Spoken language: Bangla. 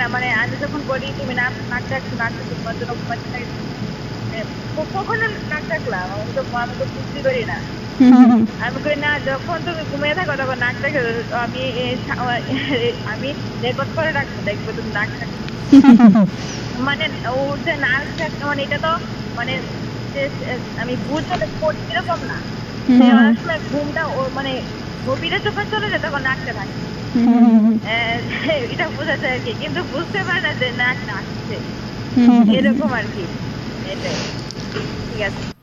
না, মানে আমি যখন বলি তুমি নাক নাক ডাকছো, নাক ডাকছো তোমার জন্য ঘুমাতে থাকে, কখনো নাক ডাকলাম? আমি তো বুঝতে পারি না। আমি করি না, যখন তুমি ঘুমিয়ে থাকো তখন নাক ডাকে। আমি আমি রেকর্ড করে রাখবো, দেখবো তুমি নাক ডাকো। মানে ওর যে নাক ডাক, মানে এটা তো মানে যে আমি বুঝতে পড়ি এরকম না। সে অনেক সময় ঘুমটা ও মানে গভীরে যখন চলে যায় তখন নাকটা থাকে। আহ, এটা বোঝা যায় আর কি, কিন্তু বুঝতে পারে না যে নাক ডাকছে, এরকম আর কি। এটাই। ঠিক আছে।